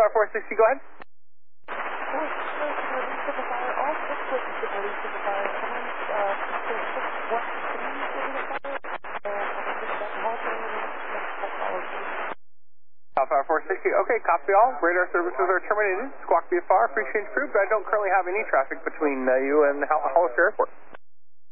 Alpha 460, go ahead. Alpha 460, okay, copy all. Radar services are terminated. Squawk BFR, appreciate crew, but I don't currently have any traffic between you and Hollister Airport.